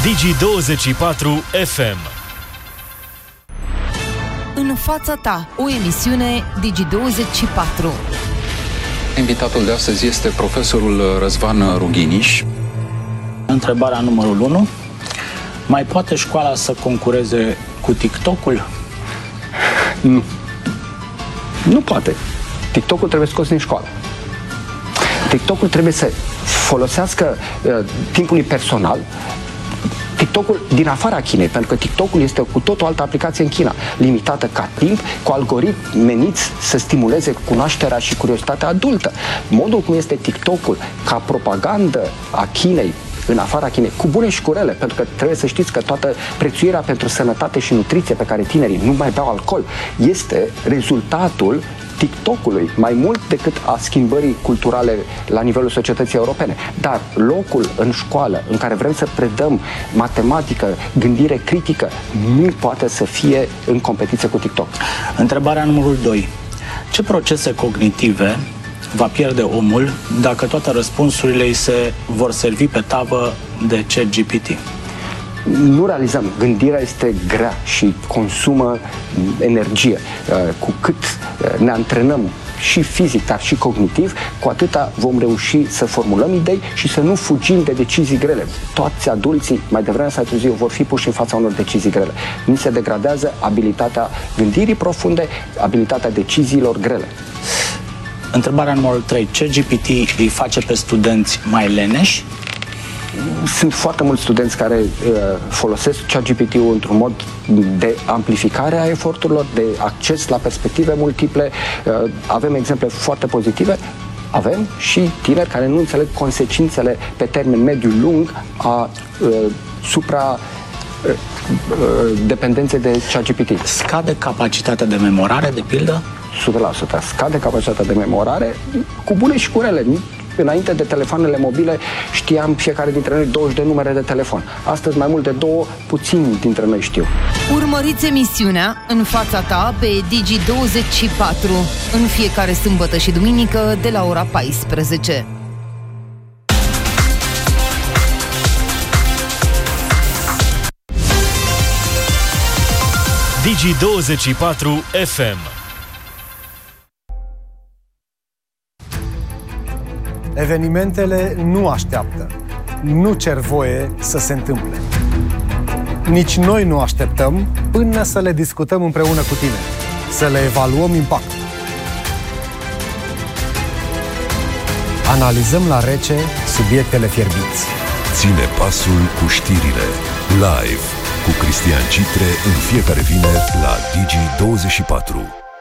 Digi24 FM. În fața ta, o emisiune Digi24. Invitatul de astăzi este profesorul Răzvan Rughiniș. Întrebarea numărul 1. Mai poate școala să concureze cu TikTok-ul? Nu. Nu poate. TikTok-ul trebuie scos din școală. TikTok-ul trebuie să folosească timpul personal. TikTok-ul din afara Chinei, pentru că TikTok-ul este cu tot o altă aplicație în China, limitată ca timp, cu algoritmi meniți să stimuleze cunoașterea și curiozitatea adultă. Modul cum este TikTok-ul ca propagandă a Chinei, în afara Chinei, cu bune și cu rele, pentru că trebuie să știți că toată prețuirea pentru sănătate și nutriție pe care tinerii nu mai beau alcool este rezultatul TikTok-ului, mai mult decât a schimbării culturale la nivelul societății europene. Dar locul în școală în care vrem să predăm matematică, gândire critică, nu poate să fie în competiție cu TikTok. Întrebarea numărul 2. Ce procese cognitive va pierde omul dacă toate răspunsurile îi se vor servi pe tavă de ChatGPT? Nu realizăm. Gândirea este grea și consumă energie. Cu cât ne antrenăm și fizic, dar și cognitiv, cu atâta vom reuși să formulăm idei și să nu fugim de decizii grele. Toți adulții, mai devreme sau târziu, vor fi puși în fața unor decizii grele. Ni se degradează abilitatea gândirii profunde, abilitatea deciziilor grele. Întrebarea numărul 3. ChatGPT îi face pe studenți mai leneși? Sunt foarte mulți studenți care folosesc ChatGPT-ul într-un mod de amplificare a eforturilor, de acces la perspective multiple. Avem exemple foarte pozitive. Avem și tineri care nu înțeleg consecințele pe termen mediu-lung a dependenței de ChatGPT. Scade capacitatea de memorare, de pildă? 100%. Scade capacitatea de memorare cu bune și cu rele. Înainte de telefoanele mobile știam fiecare dintre noi 20 de numere de telefon. Astăzi mai mult de 2, puțini dintre noi știu. Urmăriți emisiunea În fața ta pe Digi24 în fiecare sâmbătă și duminică de la ora 14. Digi24 FM. Evenimentele nu așteaptă, nu cer voie să se întâmple. Nici noi nu așteptăm până să le discutăm împreună cu tine, să le evaluăm impactul. Analizăm la rece subiectele fierbinți. Ține pasul cu știrile, live, cu Cristian Citre în fiecare vineri la Digi24.